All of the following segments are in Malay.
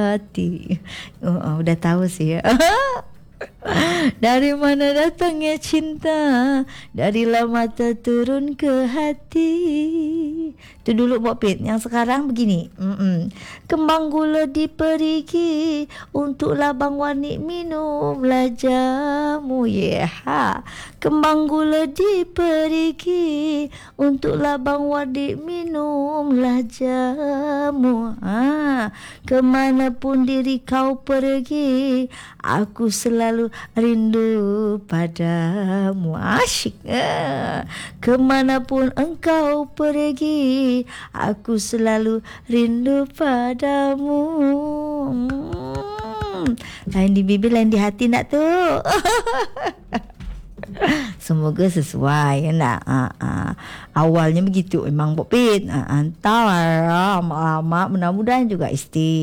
hati. Udah tahu sih ya. Dari mana datangnya cinta, dari mata turun ke hati. Itu dulu Mbok Pit. Yang sekarang begini. Kembang gula diperigi, untuk labang wani minumlah jamu. Kembang gula diperigi, untuk labang wani minumlah jamu. Kemanapun diri kau pergi, aku selalu rindu padamu. Asyik. Kemanapun engkau pergi, aku selalu rindu padamu. Lain di bibir, lain di hati nak tu. Semoga sesuai ya nak. Awalnya begitu memang Mbok Pit. Antar lama-lama mudah-mudahan juga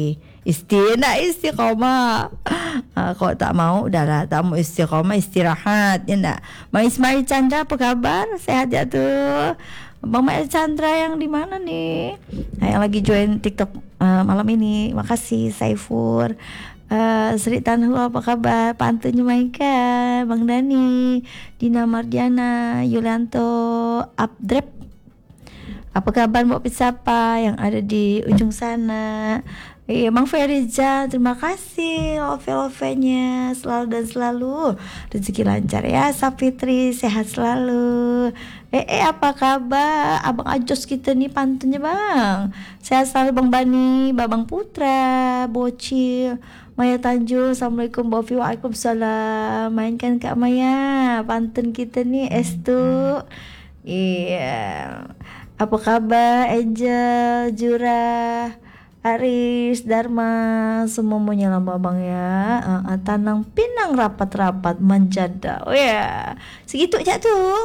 istiqomah. Kalau tak mau udahlah, tak mau istiqomah, istirahat ya nak. Bang Ismail Chandra apa kabar? Sehat ya tu? Bang Ismail Chandra yang di mana nih? Yang lagi join TikTok malam ini. Makasih Saifur. Sri Tanhu apa kabar? Pantunya mainkan Bang Dani, Dina Mardiana, Yulianto Abdrep. Apa kabar Mbok Pisapa yang ada di ujung sana? Bang Feriza, terima kasih love-nya selalu dan selalu. Rezeki lancar ya, Safitri sehat selalu. Apa kabar Abang Ajos kita nih pantunnya Bang? Sehat selalu Bang Bani, Babang Putra, Bocil, Maya Tanjung. Assalamualaikum Bofi, waalaikumsalam. Mainkan Kak Maya pantun kita nih Estu. Apa kabar Angel, Jurah, Aris, Dharma, semua menyelam abang ya. Tanang pinang rapat-rapat menjada. Segitu aja tuh.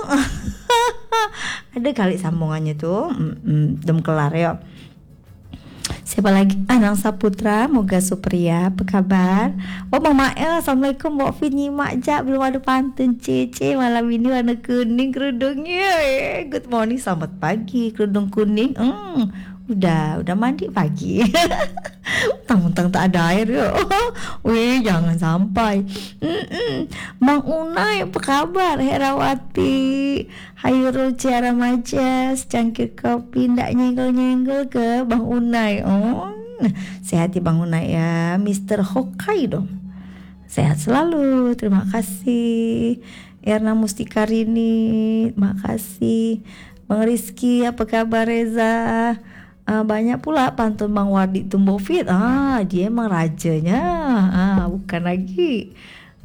Ada kali sambungannya tuh. Belum kelar ya. Siapa lagi? Anang Saputra, Moga Supriya, apa kabar? Bang Mael, Assalamualaikum. Mbok Fin nyimak jak, belum ada pantun Cece malam ini warna kuning kerudungnya. Good morning, selamat pagi. Kerudung kuning. Udah mandi pagi. Mentang-mentang tak ada air ya. Jangan sampai. Bang Unai apa kabar? Herawati, Hayrul Ciara Majas, cangkir kopi ndak nyenggol-nyenggol ke Bang Unai. Sehat ya Bang Unai ya. Mr. Hokkaido sehat selalu, terima kasih. Erna Mustikarini, makasih. Bang Rizky apa kabar? Reza, banyak pula pantun Bang Wardi Tumbuh Fit. Dia emang rajanya, bukan lagi.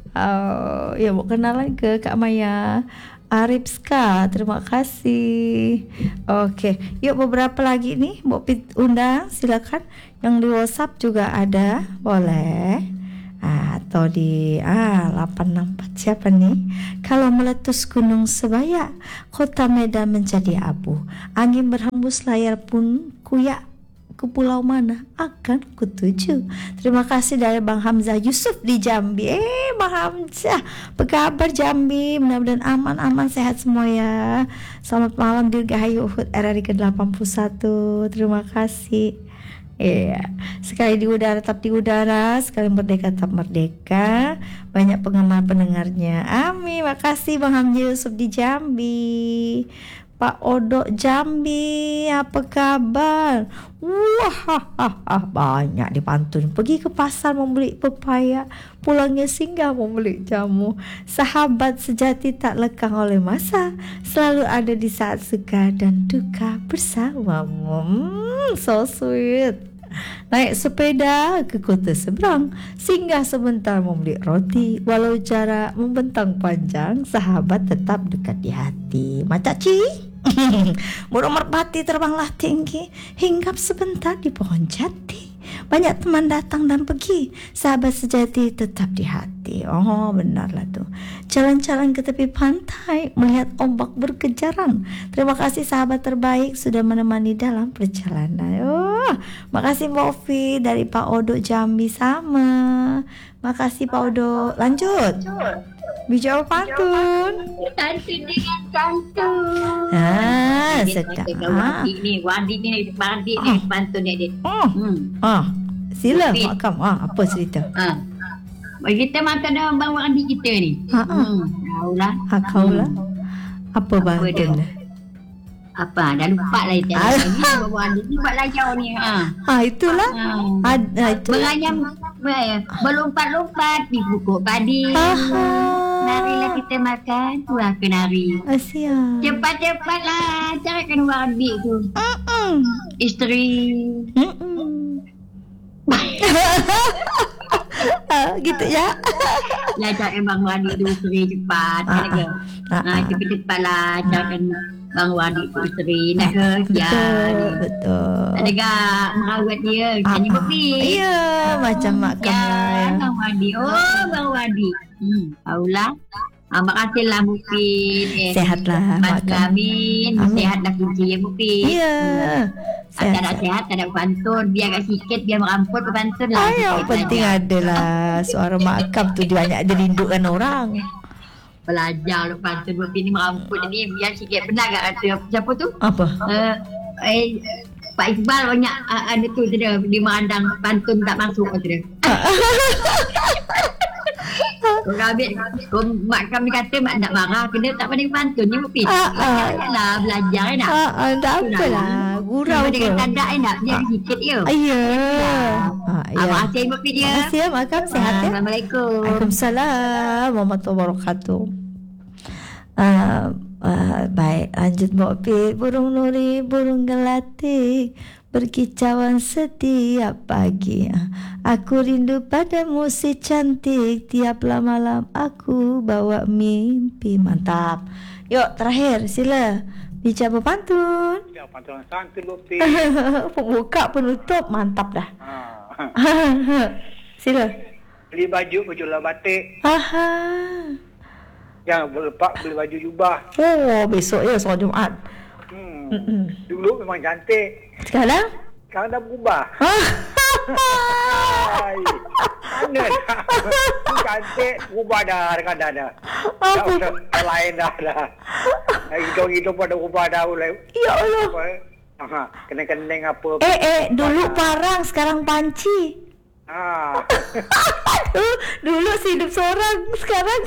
Ya mau kenalan ke Kak Maya. Arifska, terima kasih. Oke, yuk beberapa lagi nih Mbok Fit undang, silakan. Yang di WhatsApp juga ada, boleh. Atau di 864 siapa nih? Kalau meletus gunung sebaya, kota Medan menjadi abu. Angin berhembus layar pun kuyak, ke pulau mana akan kutuju. Terima kasih dari Bang Hamzah Yusuf di Jambi. Bang Hamzah, apa kabar Jambi? Mudah-mudahan aman-aman, sehat semua ya. Selamat malam Dirgahayu Uhud RRI ke-81. Terima kasih. Sekali di udara tetap di udara, sekali merdeka tetap merdeka. Banyak penggemar pendengarnya. Amin. Makasih Bang Hamzah Yusuf di Jambi. Pak Odo Jambi, apa kabar? Banyak dipantun. Pergi ke pasar membeli pepaya, pulangnya singgah membeli jamu. Sahabat sejati tak lekang oleh masa, selalu ada di saat suka dan duka bersamamu. So sweet. Naik sepeda ke kota seberang, singgah sebentar membeli roti. Walau jarak membentang panjang, sahabat tetap dekat di hati. Macaci. Burung merpati terbanglah tinggi, hinggap sebentar di pohon jati. Banyak teman datang dan pergi, sahabat sejati tetap di hati. Benarlah tuh. Jalan-jalan ke tepi pantai, melihat ombak berkejaran. Terima kasih sahabat terbaik sudah menemani dalam perjalanan. Makasih Mbak Ovi dari Pak Odo Jambi sama. Makasih Pak Odo. Lanjut. Bicara pantun. Pantun dengan pantun. Sedap. Wandi ni pantun ni dia. Sila Okey. Mak Kam. Apa cerita? Bagi kita makan dengan Bang Wadi kita ni. Tahulah. Kaulah. Apa Apa bantun dia? lah? Apa? Dah lupa lah itu. Ni Bang Wadi ni buat layau ni. Itulah. Itu. Berayam, berlompat-lompat di pokok padi. Narilah kita makan, tuah ke nari. Asyik. Cepat-cepatlah carikan Wadi tu. Isteri. Gitu ya. Lah carikan Bang Wadi tu isteri cepat. Cepat-cepatlah carikan Bang Wadi tu isteri. Nak ke? Betul. Tak dengar merawat dia. Tanya Bopit. Ya, macam Mak Kam lah. Bang Wadi. Bang Wadi. Tahulah. Makasih lah Bopit. Sehatlah Mas Mak Kam. Amin. Sehatlah kunci ya Bopit. Ya. Tak nak sehat, tak nak pantun. Biar agak sikit, biar meramput ke pantun lah. Yang penting adalah suara Mak Kam tu dia banyak dirindukan orang. Belajar lah pantun Bopit ni meramput ni. Biar sikit. Pernah tak kata siapa tu? Apa? Pak Iqbal banyak ada tu dia memandang pantun tak masuk tu dia. Kau ambil Mak Kam ni kata Mak nak marah kena tak pandai pantun ni Bopit. Lah belajar nak. Tak apalah. Gurau Dia ke? tak ada nak dia sikit je. Ya. Terima kasih Bopit dia. Terima kasih Mak Kam. Sehat ya. Assalamualaikum. Waalaikumsalam warahmatullahi wabarakatuh. Baik, lanjut Mbak Pit. Burung nuri, burung gelatik berkicauan setiap pagi. Aku rindu padamu si cantik. Tiaplah malam aku bawa mimpi. Mantap. Yuk terakhir sila bicara berpantun. Ya, pantun santun Bopit. Pembuka penutup mantap dah. Sila. Beli baju lah batik. Yang berlepak beli baju jubah. Besok ya soal Jumaat. Dulu memang cantik. Sekarang Sekarang dah berubah. Mana dah? Cantik berubah dah kadang-kadang dah. Tak usah lain dah. Hidup pada berubah dah. Ya Allah. Kening-kening apa. Dulu parang sekarang panci. Dulu hidup seorang sekarang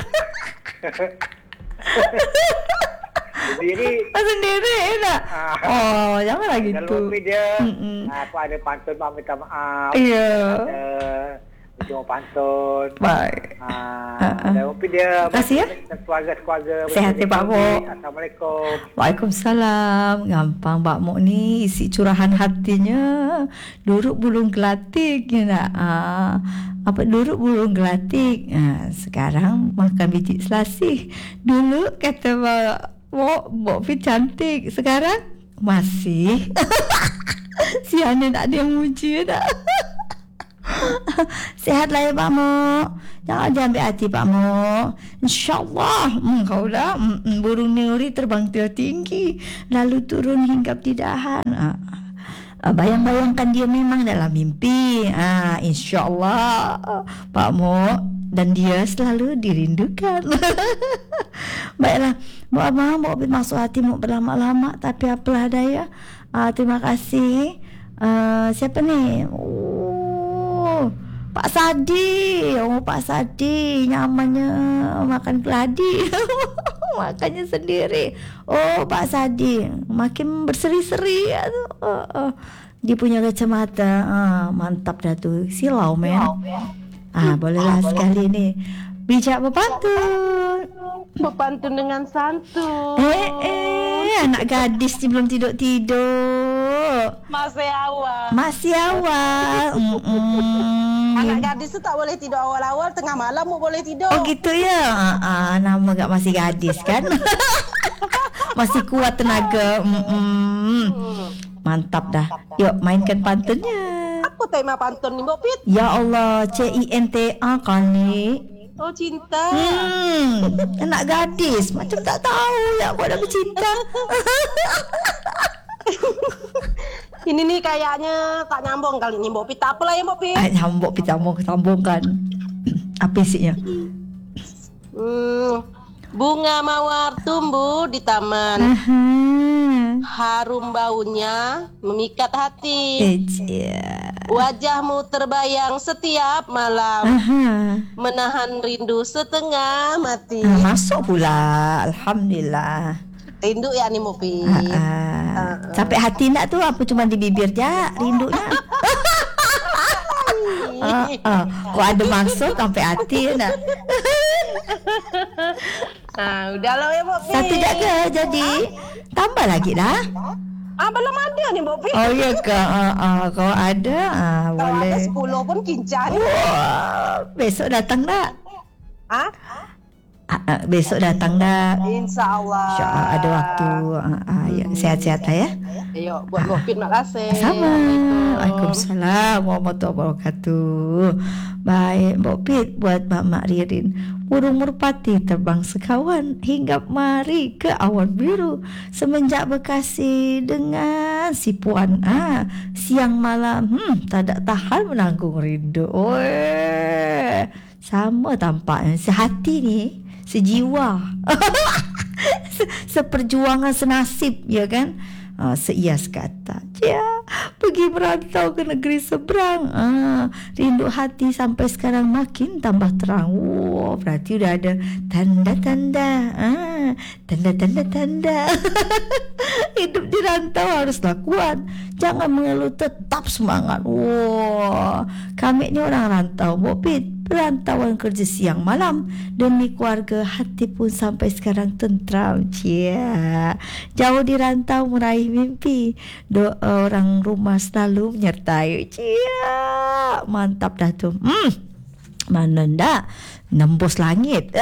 sendiri nak. Janganlah gitu. Kalau dia aku ada pantun mak minta maaf. Ya. Cuma pantun. Baik. Dan mungkin dia kasih ya. Keluarga. Sehat ya Pak Mok. Assalamualaikum. Waalaikumsalam. Gampang Pak Mok ni isi curahan hatinya. Duduk bulung gelatik ya nak. Duduk bulung gelatik. Sekarang makan biji selasih. Dulu kata Mbak Fit cantik. Sekarang masih. Siana tak ada yang muji tak. Sehatlah ya Pak Mok. Jangan ambil hati Pak Mok. InsyaAllah kaulah burung nuri terbang tinggi lalu turun hingga di dahan. Bayang-bayangkan dia memang dalam mimpi. InsyaAllah Pak Mok dan dia selalu dirindukan. Baiklah Mbak Abang, Mbak Bit masuk hati Mbak berlama-lama. Tapi apalah daya. Terima kasih. Siapa ni? Pak Sadi. Pak Sadi nyamannya makan keladi. Makannya sendiri. Pak Sadi makin berseri-seri. Dia punya kacamata. Mantap dah tu. Silau men. Bolehlah sekali ni bijak berpantun. Berpantun dengan santun. Anak gadis ni belum tidur-tidur. Masih awal. Anak gadis tu tak boleh tidur awal-awal, tengah malam pun boleh tidur. Oh gitu ya. Nama gak masih gadis kan. Masih kuat tenaga. Mantap dah. Yuk mainkan pantunnya. Apa tema pantun ni Mbak Pit? Ya Allah, CINTA kali. Oh cinta. Anak gadis macam tak tahu ya aku ada bercinta. Ini nih kayaknya tak nyambung kali ni Mbak Pit. Tak apalah ya Mbak Pit. Nyambung kita sambungkan. Apa isinya? Bunga mawar tumbuh di taman. Harum baunya memikat hati. Wajahmu terbayang setiap malam, Aha. menahan rindu setengah mati. Masuk pula. Alhamdulillah. Rindu ya ni Mopi. Sampai hati nak tu apa cuma di bibir je rindunya. Kau ada maksud sampai hati nak. Udah lah ya Mopi. Satu je ke jadi? Tambah lagi dah. Belum ada ni Mopi. Oh ya ke? Kalau ada Kalau boleh. ada 10 pun kincan. Besok datang tak? Ha? Besok datang tak? InsyaAllah. InsyaAllah ada waktu. Ya, sehat-sehat lah ya. Ayo buat Mopi makasih. Sama. Waalaikumsalam warahmatullahi wabarakatuh. Baik, Mbok Pit buat Mak Ririn. Burung merpati terbang sekawan hingga mari ke awan biru. Semenjak berkasih dengan si puan. Siang malam tak ada tahan menanggung rindu. Sama tampaknya. Sehati ni, sejiwa. Seperjuangan senasib, ya kan? Seias kata, pergi merantau ke negeri seberang. Rindu hati sampai sekarang makin tambah terang. Berarti udah ada tanda-tanda. Tanda-tanda. Hidup di rantau haruslah kuat. Jangan mengeluh, tetap semangat. Kami ni orang rantau, Bopit. Perantauan kerja siang malam demi keluarga, hati pun sampai sekarang tentram. Jauh di rantau meraih mimpi, doa orang rumah selalu menyertai. Mantap dah tu. Mana ndak nembus langit.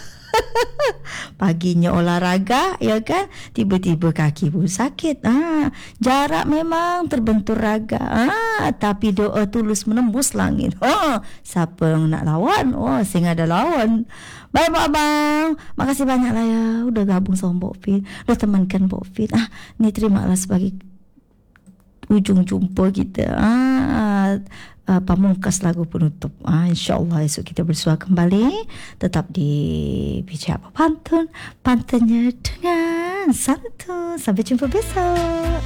Paginya olahraga, ya kan, tiba-tiba kaki pun sakit. Jarak memang terbentur raga, tapi doa tulus menembus langit. Siapa yang nak lawan? Saya ada lawan. Baik abang, makasih banyak lah ya udah gabung sama Mbok Fit, udah temankan Mbok Fit. Ni terimalah sebagai ujung jumpa kita. Pamungkas lagu penutup. InsyaAllah esok kita bersua kembali. Tetap di Bijak Pantun. Pantunnya dengan santun. Sampai jumpa besok.